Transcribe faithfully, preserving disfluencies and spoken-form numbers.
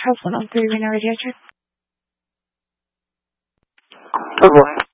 House one oh three Reno Radiator. Oh boy.